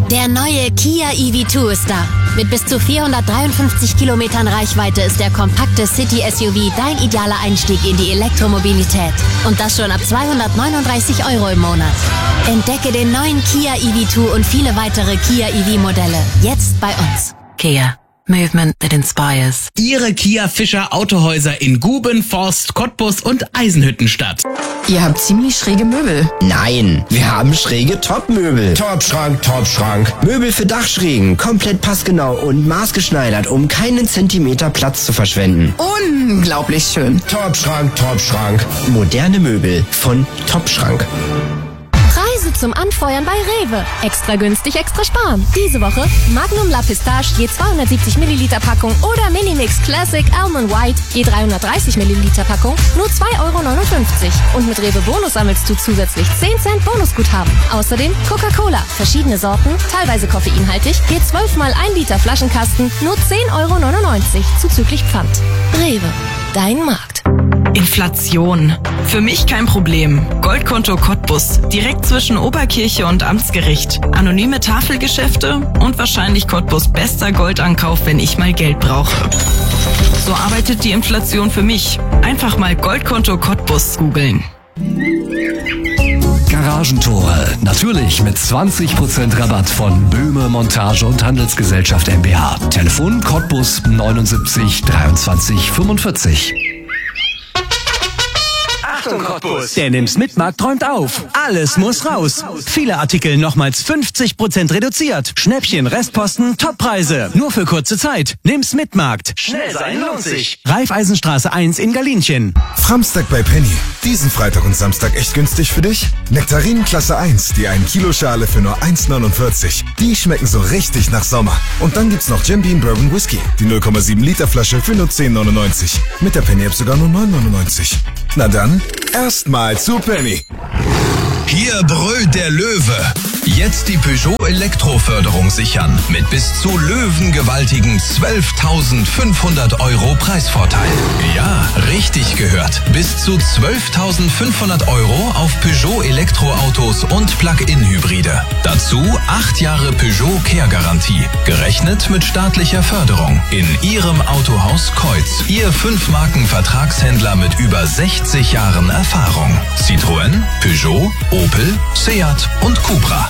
Der neue Kia EV2 ist da. Mit bis zu 453 Kilometern Reichweite ist der kompakte City-SUV dein idealer Einstieg in die Elektromobilität. Und das schon ab 239 € im Monat. Entdecke den neuen Kia EV2 und viele weitere Kia EV-Modelle jetzt bei uns. Kia. Movement that inspires. Ihre Kia Fischer Autohäuser in Guben, Forst, Cottbus und Eisenhüttenstadt. Ihr habt ziemlich schräge Möbel. Nein, wir haben schräge Topmöbel. Topschrank, Topschrank. Möbel für Dachschrägen, komplett passgenau und maßgeschneidert, um keinen Zentimeter Platz zu verschwenden. Unglaublich schön. Topschrank, Topschrank. Moderne Möbel von Topschrank. Preise zum Anfeuern bei Rewe. Extra günstig, extra sparen. Diese Woche Magnum La Pistache je 270 Milliliter Packung oder Minimix Classic Almond White je 330 Milliliter Packung nur 2,59 €. Und mit Rewe Bonus sammelst du zusätzlich 10 Cent Bonusguthaben. Außerdem Coca-Cola, verschiedene Sorten, teilweise koffeinhaltig, je 12 mal 1 Liter Flaschenkasten nur 10,99 € zuzüglich Pfand. Rewe, dein Markt. Inflation. Für mich kein Problem. Goldkonto Cottbus. Direkt zwischen Oberkirche und Amtsgericht. Anonyme Tafelgeschäfte und wahrscheinlich Cottbus bester Goldankauf, wenn ich mal Geld brauche. So arbeitet die Inflation für mich. Einfach mal Goldkonto Cottbus googeln. Garagentore. Natürlich mit 20% Rabatt von Böhme Montage und Handelsgesellschaft MbH. Telefon Cottbus 79 23 45. Achtung Cottbus! Der Nimm's Mitmarkt träumt auf. Alles muss raus. Viele Artikel nochmals 50% reduziert. Schnäppchen, Restposten, Toppreise. Nur für kurze Zeit. Nimm's Mitmarkt. Schnell sein lohnt sich. Raiffeisenstraße 1 in Galinchen. Samstag bei Penny. Diesen Freitag und Samstag echt günstig für dich? Nektarinen Klasse 1, die 1 Kilo Schale für nur 1,49. Die schmecken so richtig nach Sommer. Und dann gibt's noch Jim Beam Bourbon Whisky. Die 0,7 Liter Flasche für nur 10,99. Mit der Penny App sogar nur 9,99. Na dann, erstmal zu Penny. Hier brüllt der Löwe. Jetzt die Peugeot Elektroförderung sichern. Mit bis zu löwengewaltigen 12.500 € Preisvorteil. Ja, richtig gehört. Bis zu 12.500 € auf Peugeot Elektroautos und Plug-in-Hybride. Dazu 8 Jahre Peugeot Care-Garantie. Gerechnet mit staatlicher Förderung. In Ihrem Autohaus Kreuz. Ihr 5-Marken-Vertragshändler mit über 60 Jahren Erfahrung. Citroën, Peugeot, Opel, Seat und Cupra.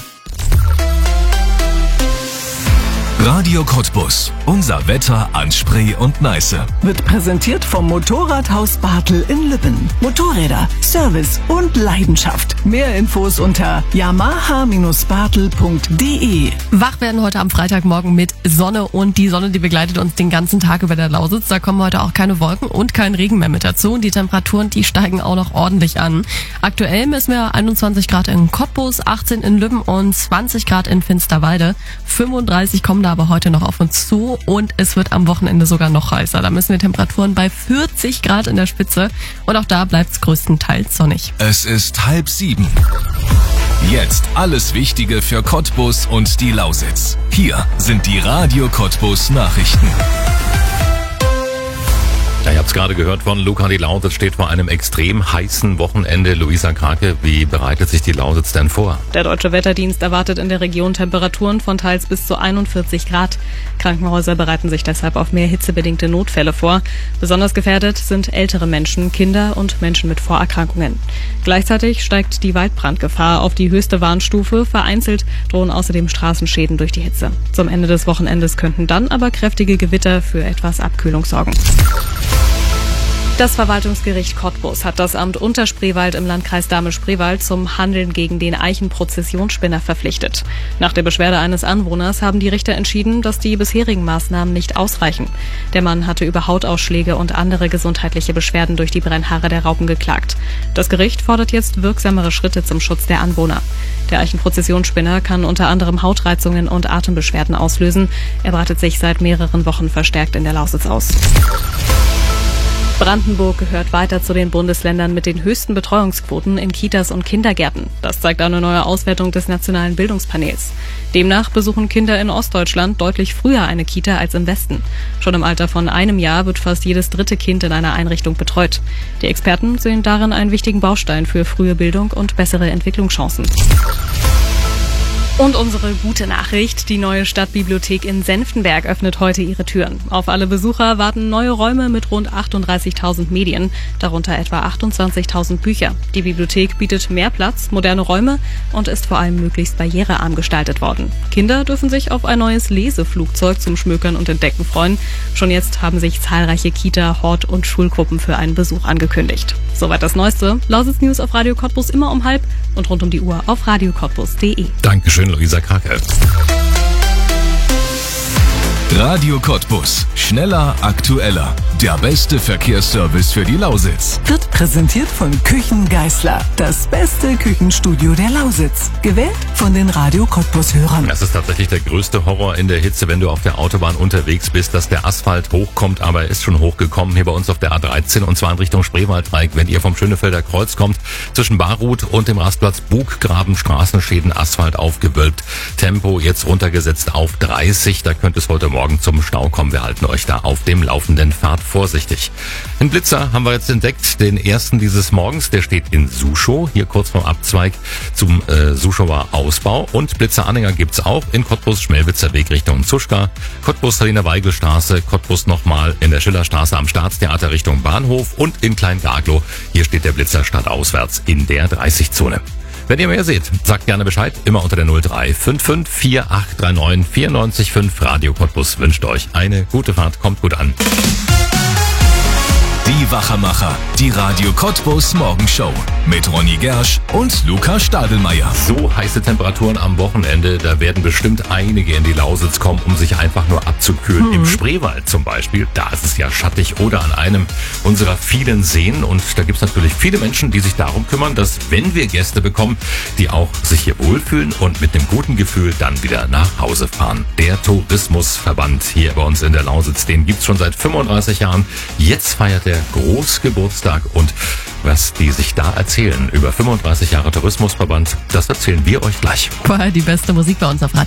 Radio Cottbus. Unser Wetter an Spree und Neiße. Wird präsentiert vom Motorradhaus Bartel in Lübben. Motorräder, Service und Leidenschaft. Mehr Infos unter yamaha-bartel.de. Wach werden heute am Freitagmorgen mit Sonne und die Sonne, die begleitet uns den ganzen Tag über der Lausitz. Da kommen heute auch keine Wolken und kein Regen mehr mit dazu. Und die Temperaturen, die steigen auch noch ordentlich an. Aktuell messen wir 21 Grad in Cottbus, 18 in Lübben und 20 Grad in Finsterwalde. 35 kommen da aber heute noch auf uns zu und es wird am Wochenende sogar noch heißer. Da messen wir Temperaturen bei 40 Grad in der Spitze und auch da bleibt es größtenteils sonnig. Es ist 6:30. Jetzt alles Wichtige für Cottbus und die Lausitz. Hier sind die Radio Cottbus Nachrichten. Ja, ihr habt es gerade gehört von Luca, die Lausitz steht vor einem extrem heißen Wochenende. Luisa Krake, wie bereitet sich die Lausitz denn vor? Der Deutsche Wetterdienst erwartet in der Region Temperaturen von teils bis zu 41 Grad. Krankenhäuser bereiten sich deshalb auf mehr hitzebedingte Notfälle vor. Besonders gefährdet sind ältere Menschen, Kinder und Menschen mit Vorerkrankungen. Gleichzeitig steigt die Waldbrandgefahr auf die höchste Warnstufe. Vereinzelt drohen außerdem Straßenschäden durch die Hitze. Zum Ende des Wochenendes könnten dann aber kräftige Gewitter für etwas Abkühlung sorgen. Das Verwaltungsgericht Cottbus hat das Amt Unterspreewald im Landkreis Dahme-Spreewald zum Handeln gegen den Eichenprozessionsspinner verpflichtet. Nach der Beschwerde eines Anwohners haben die Richter entschieden, dass die bisherigen Maßnahmen nicht ausreichen. Der Mann hatte über Hautausschläge und andere gesundheitliche Beschwerden durch die Brennhaare der Raupen geklagt. Das Gericht fordert jetzt wirksamere Schritte zum Schutz der Anwohner. Der Eichenprozessionsspinner kann unter anderem Hautreizungen und Atembeschwerden auslösen. Er breitet sich seit mehreren Wochen verstärkt in der Lausitz aus. Brandenburg gehört weiter zu den Bundesländern mit den höchsten Betreuungsquoten in Kitas und Kindergärten. Das zeigt eine neue Auswertung des Nationalen Bildungspanels. Demnach besuchen Kinder in Ostdeutschland deutlich früher eine Kita als im Westen. Schon im Alter von 1 Jahr wird fast jedes 3. Kind in einer Einrichtung betreut. Die Experten sehen darin einen wichtigen Baustein für frühe Bildung und bessere Entwicklungschancen. Und unsere gute Nachricht, die neue Stadtbibliothek in Senftenberg öffnet heute ihre Türen. Auf alle Besucher warten neue Räume mit rund 38.000 Medien, darunter etwa 28.000 Bücher. Die Bibliothek bietet mehr Platz, moderne Räume und ist vor allem möglichst barrierearm gestaltet worden. Kinder dürfen sich auf ein neues Leseflugzeug zum Schmökern und Entdecken freuen. Schon jetzt haben sich zahlreiche Kita-, Hort- und Schulgruppen für einen Besuch angekündigt. Soweit das Neueste. Lausitz News auf Radio Cottbus immer um 12:30 und rund um die Uhr auf radiocottbus.de. Dankeschön, Luisa Krake. Radio Cottbus. Schneller, aktueller. Der beste Verkehrsservice für die Lausitz. Wird präsentiert von Küchen Geisler. Das beste Küchenstudio der Lausitz. Gewählt von den Radio Cottbus-Hörern. Das ist tatsächlich der größte Horror in der Hitze, wenn du auf der Autobahn unterwegs bist, dass der Asphalt hochkommt, aber er ist schon hochgekommen hier bei uns auf der A13 und zwar in Richtung Spreewaldreieck. Wenn ihr vom Schönefelder Kreuz kommt, zwischen Barruth und dem Rastplatz Buggraben, Straßenschäden, Asphalt aufgewölbt. Tempo jetzt runtergesetzt auf 30. Da könnte es heute Morgen zum Stau kommen. Wir halten euch da auf dem laufenden Pfad vorsichtig. Einen Blitzer haben wir jetzt entdeckt, den ersten dieses Morgens. Der steht in Suschow, hier kurz vom Abzweig zum Suschower Ausbau. Und Blitzeranhänger gibt's auch in Cottbus, Schmelwitzer Weg Richtung Zuschka, Cottbus, Helena-Weigel-Straße, Cottbus nochmal in der Schillerstraße am Staatstheater Richtung Bahnhof und in Klein-Garglow. Hier steht der Blitzer stadtauswärts in der 30-Zone. Wenn ihr mehr seht, sagt gerne Bescheid, immer unter der 0355 4839 94.5. Radio Cottbus wünscht euch eine gute Fahrt, kommt gut an. Die Wachermacher, die Radio Cottbus Morgenshow mit Ronny Gersch und Luca Stadelmeier. So heiße Temperaturen am Wochenende, da werden bestimmt einige in die Lausitz kommen, um sich einfach nur abzukühlen. Im Spreewald zum Beispiel, da ist es ja schattig oder an einem unserer vielen Seen und da gibt es natürlich viele Menschen, die sich darum kümmern, dass wenn wir Gäste bekommen, die auch sich hier wohlfühlen und mit einem guten Gefühl dann wieder nach Hause fahren. Der Tourismusverband hier bei uns in der Lausitz, den gibt's schon seit 35 Jahren. Jetzt feiert er Großgeburtstag und was die sich da erzählen über 35 Jahre Tourismusverband, das erzählen wir euch gleich. Vorher die beste Musik bei uns auf Radio.